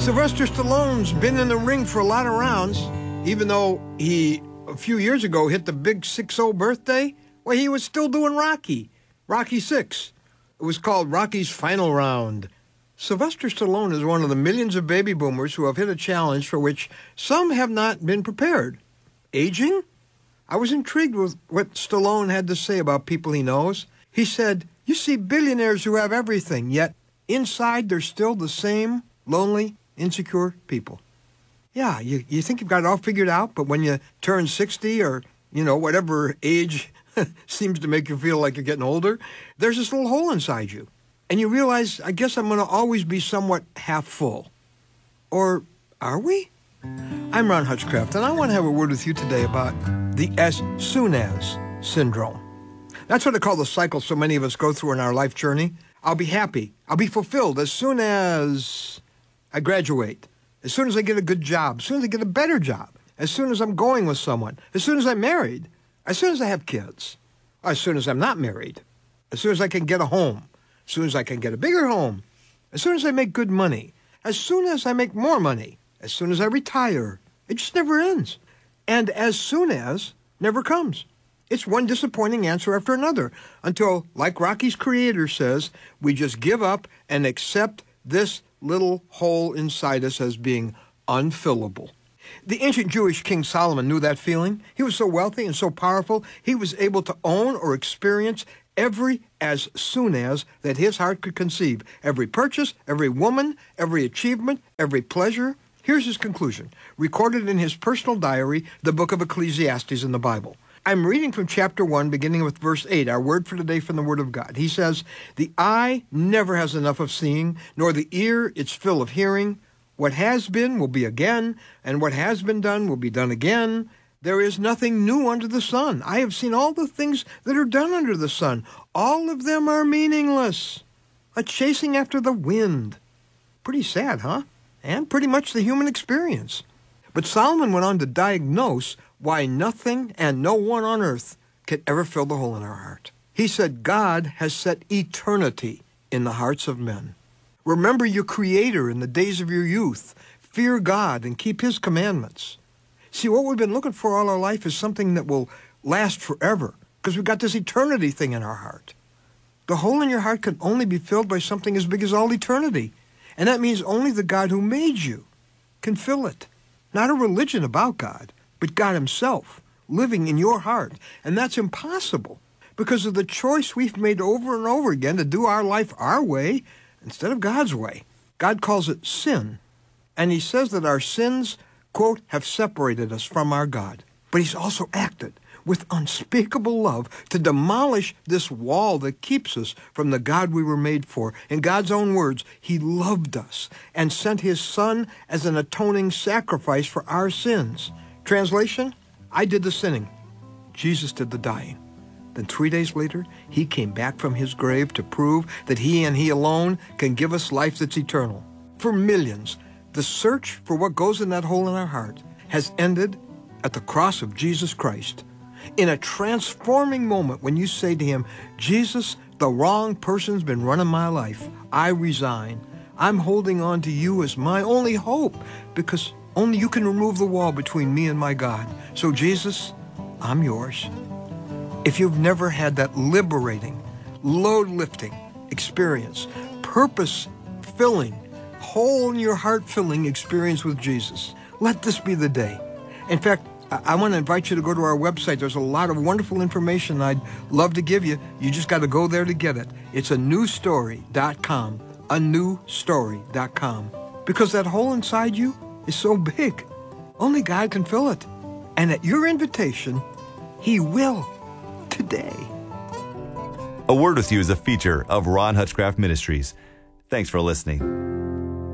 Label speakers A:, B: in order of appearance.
A: Sylvester Stallone's been in the ring for a lot of rounds, even though he, a few years ago, hit the big 6-0 birthday. Well, he was still doing Rocky 6. It was called Rocky's Final Round. Sylvester Stallone is one of the millions of baby boomers who have hit a challenge for which some have not been prepared. Aging? I was intrigued with what Stallone had to say about people he knows. He said, "You see billionaires who have everything, yet inside they're still the same lonely, insecure people." Yeah, you think you've got it all figured out, but when you turn 60 or, whatever age seems to make you feel like you're getting older, there's this little hole inside you. And you realize, I guess I'm going to always be somewhat half full. Or are we? I'm Ron Hutchcraft, and I want to have a word with you today about the as soon as syndrome. That's what I call the cycle so many of us go through in our life journey. I'll be happy. I'll be fulfilled as soon as I graduate, as soon as I get a good job, as soon as I get a better job, as soon as I'm going with someone, as soon as I'm married, as soon as I have kids, as soon as I'm not married, as soon as I can get a home, as soon as I can get a bigger home, as soon as I make good money, as soon as I make more money, as soon as I retire. It just never ends. And as soon as never comes. It's one disappointing answer after another until, like Rocky's creator says, we just give up and accept this little hole inside us as being unfillable. The ancient Jewish King Solomon knew that feeling. He was so wealthy and so powerful, he was able to own or experience every as soon as that his heart could conceive. Every purchase, every woman, every achievement, every pleasure. Here's his conclusion, recorded in his personal diary, the book of Ecclesiastes in the Bible. I'm reading from chapter 1, beginning with verse 8, our word for today from the Word of God. He says, "The eye never has enough of seeing, nor the ear its fill of hearing. What has been will be again, and what has been done will be done again. There is nothing new under the sun. I have seen all the things that are done under the sun. All of them are meaningless, a chasing after the wind." Pretty sad, huh? And pretty much the human experience. But Solomon went on to diagnose why nothing and no one on earth can ever fill the hole in our heart. He said, God has set eternity in the hearts of men. Remember your Creator in the days of your youth. Fear God and keep His commandments. See, what we've been looking for all our life is something that will last forever, because we've got this eternity thing in our heart. The hole in your heart can only be filled by something as big as all eternity. And that means only the God who made you can fill it. Not a religion about God, but God Himself living in your heart. And that's impossible because of the choice we've made over and over again to do our life our way instead of God's way. God calls it sin. And He says that our sins, quote, have separated us from our God. But He's also acted with unspeakable love to demolish this wall that keeps us from the God we were made for. In God's own words, He loved us and sent His Son as an atoning sacrifice for our sins. Translation, I did the sinning. Jesus did the dying. Then 3 days later, He came back from His grave to prove that He and He alone can give us life that's eternal. For millions, the search for what goes in that hole in our heart has ended at the cross of Jesus Christ. In a transforming moment when you say to Him, Jesus, the wrong person's been running my life. I resign. I'm holding on to You as my only hope because only You can remove the wall between me and my God. So Jesus, I'm Yours. If you've never had that liberating, load-lifting experience, purpose-filling, hole-in-your-heart-filling experience with Jesus, let this be the day. In fact, I want to invite you to go to our website. There's a lot of wonderful information I'd love to give you. You just got to go there to get it. It's anewstory.com, anewstory.com. Because that hole inside you is so big, only God can fill it. And at your invitation, He will today.
B: A Word with You is a feature of Ron Hutchcraft Ministries. Thanks for listening.